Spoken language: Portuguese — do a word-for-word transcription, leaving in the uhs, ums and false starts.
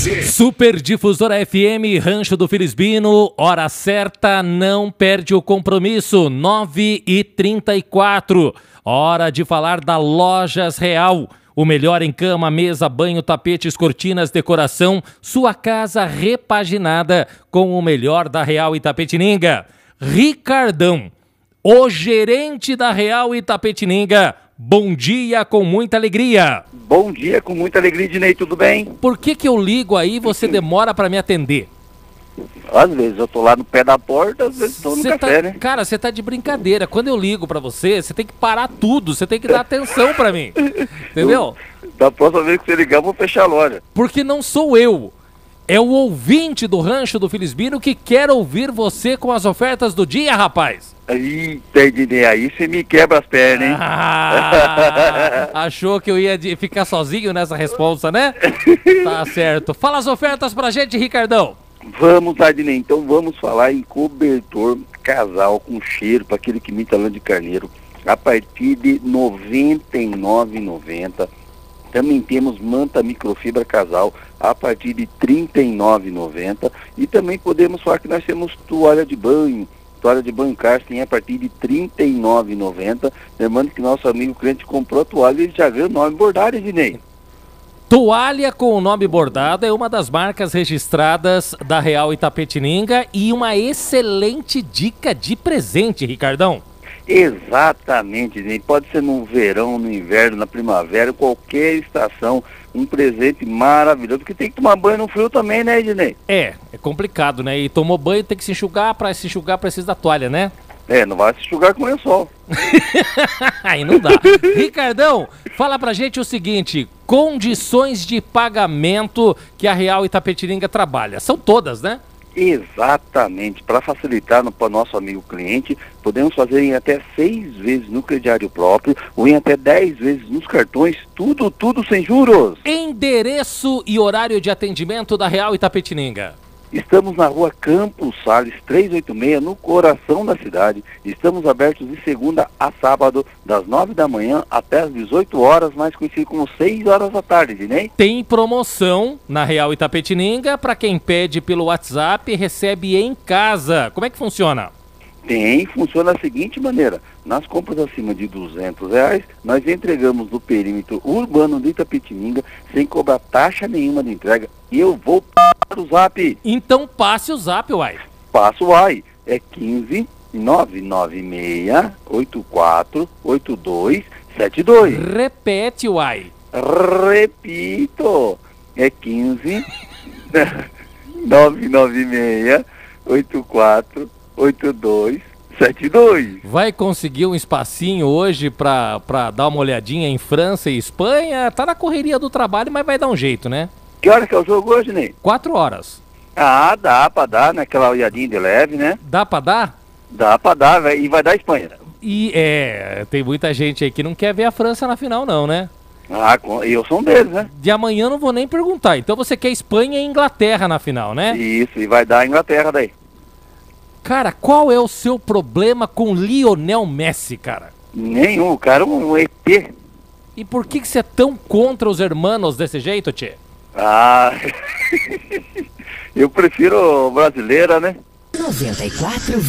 Super Difusora F M, Rancho do Felizbino, hora certa, não perde o compromisso, nove e trinta e quatro, hora de falar da Lojas Real, o melhor em cama, mesa, banho, tapetes, cortinas, decoração, sua casa repaginada com o melhor da Real Itapetininga. Ricardão, o gerente da Real Itapetininga. Bom dia com muita alegria. Bom dia com muita alegria, Dinei, tudo bem? Por que que eu ligo aí e você demora pra me atender? Às vezes eu tô lá no pé da porta, às vezes tô no Cê café, tá, né? Cara, você tá de brincadeira. Quando eu ligo pra você, você tem que parar tudo, você tem que dar atenção pra mim. Entendeu? Da próxima vez que você ligar, eu vou fechar a loja. Porque não sou eu. É o ouvinte do Rancho do Felizbino que quer ouvir você com as ofertas do dia, rapaz. Eita, Dinei, aí você me quebra as pernas, hein? Ah, achou que eu ia de- ficar sozinho nessa responsa, né? Tá certo. Fala as ofertas pra gente, Ricardão. Vamos lá, Dinei, então vamos falar em cobertor casal com cheiro para aquele que imita lã de carneiro, a partir de noventa e nove reais e noventa centavos. Também temos manta microfibra casal a partir de trinta e nove reais e noventa centavos. E também podemos falar que nós temos toalha de banho, toalha de banho Karsten a partir de trinta e nove reais e noventa centavos. Lembrando que nosso amigo cliente comprou a toalha e ele já ganhou o nome bordado, hein, Dinei? Toalha com o nome bordado é uma das marcas registradas da Real Itapetininga e uma excelente dica de presente, Ricardão. Exatamente, Dinei. Pode ser no verão, no inverno, na primavera, qualquer estação, um presente maravilhoso, porque tem que tomar banho no frio também, né, Dinei? É, é complicado, né? E tomou banho, tem que se enxugar, pra se enxugar precisa da toalha, né? É, não vai se enxugar com lençol. Aí não dá. Ricardão, fala pra gente o seguinte, condições de pagamento que a Real Itapetininga trabalha. São todas, né? Exatamente, para facilitar para o nosso amigo cliente, podemos fazer em até seis vezes no crediário próprio ou em até dez vezes nos cartões, tudo, tudo sem juros. Endereço e horário de atendimento da Real Itapetininga. Estamos na rua Campos Sales trezentos e oitenta e seis, no coração da cidade. Estamos abertos de segunda a sábado, das nove da manhã até as dezoito horas, mais conhecido como seis horas da tarde, Dinei? Tem promoção na Real Itapetininga para quem pede pelo WhatsApp e recebe em casa. Como é que funciona? Tem, funciona da seguinte maneira, nas compras acima de duzentos reais, nós entregamos no perímetro urbano de Itapetininga, sem cobrar taxa nenhuma de entrega, e eu vou para o zap. Então passe o zap, uai. Passo o ai, é quinze, nove nove seis, oito quatro oito dois sete dois. Repete, uai. Repito, é quinze, nove nove seis, oito quatro oito dois sete dois. Vai conseguir um espacinho hoje pra, pra dar uma olhadinha em França e Espanha? Tá na correria do trabalho, mas vai dar um jeito, né? Que hora que é o jogo hoje, Ney? Quatro horas. Ah, dá pra dar, né? Aquela olhadinha de leve, né? Dá pra dar? Dá pra dar, vai, e vai dar Espanha. E é, tem muita gente aí que não quer ver a França na final não, né? Ah, com- eu sou um deles, né? De amanhã eu não vou nem perguntar. Então você quer Espanha e Inglaterra na final, né? Isso, e vai dar a Inglaterra daí. Cara, qual é o seu problema com Lionel Messi, cara? Nenhum, o cara é um E T. E por que que você é tão contra os hermanos desse jeito, tchê? Ah, eu prefiro brasileira, né? noventa e quatro